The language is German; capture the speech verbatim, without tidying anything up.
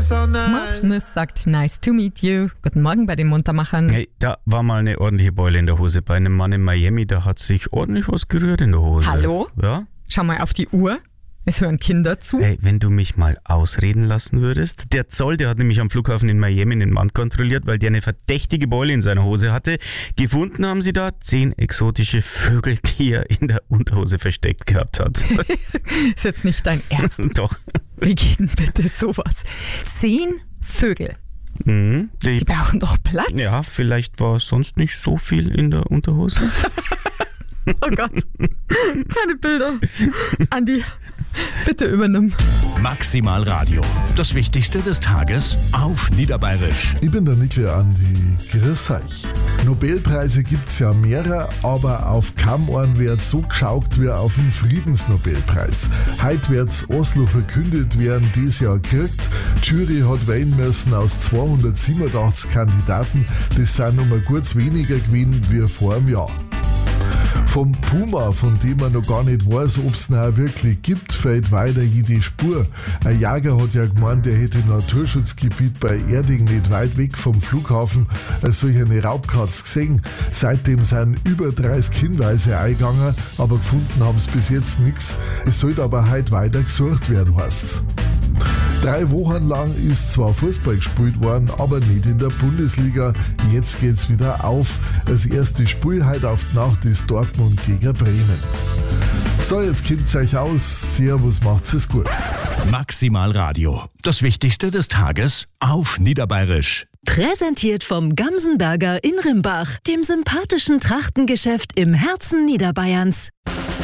so nice. Martinez sagt nice to meet you. Guten Morgen bei den Muntermachern. Hey, da war mal eine ordentliche Beule in der Hose. Bei einem Mann in Miami, da hat sich ordentlich was gerührt in der Hose. Hallo? Ja? Schau mal auf die Uhr. Es hören Kinder zu. Hey, wenn du mich mal ausreden lassen würdest. Der Zoll, der hat nämlich am Flughafen in Miami einen Mann kontrolliert, weil der eine verdächtige Beule in seiner Hose hatte. Gefunden haben sie da zehn exotische Vögel, die er in der Unterhose versteckt gehabt hat. Ist jetzt nicht dein Ernst. Doch. Wie geht denn bitte sowas? Zehn Vögel. Mhm, die, Die brauchen doch Platz. ja, vielleicht war sonst nicht so viel in der Unterhose. Oh Gott. Keine Bilder. Andi, bitte übernimm. Maximal Radio. Das Wichtigste des Tages auf Niederbayerisch. Ich bin der Nickel Andi. Grüß euch. Nobelpreise gibt's ja mehrere, aber auf keinem einen wird so geschaut wie auf den Friedensnobelpreis. Heute wird's Oslo verkündet, wer ihn dieses Jahr kriegt. Die Jury hat wählen müssen aus zweihundertsiebenundachtzig Kandidaten. Das sind um ein gutes weniger gewesen wie vor einem Jahr. Vom Puma, von dem man noch gar nicht weiß, ob es ihn auch wirklich gibt, fällt weiter jede Spur. Ein Jäger hat ja gemeint, er hätte im Naturschutzgebiet bei Erding nicht weit weg vom Flughafen solch eine Raubkatz gesehen. Seitdem sind über dreißig Hinweise eingegangen, aber gefunden haben sie bis jetzt nichts. Es sollte aber heute weiter gesucht werden, heißt's. Drei Wochen lang ist zwar Fußball gespielt worden, aber nicht in der Bundesliga. Jetzt geht's wieder auf. Das erste Spiel heute auf die Nacht ist Dortmund gegen Bremen. So, jetzt kennt's euch aus. Servus, macht's es gut. Maximal Radio. Das Wichtigste des Tages auf Niederbayerisch. Präsentiert vom Gamsenberger in Rimbach, dem sympathischen Trachtengeschäft im Herzen Niederbayerns.